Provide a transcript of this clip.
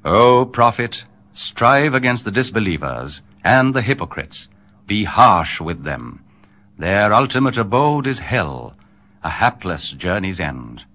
O prophet, strive against the disbelievers and the hypocrites. Be harsh with them. Their ultimate abode is hell, a hapless journey's end.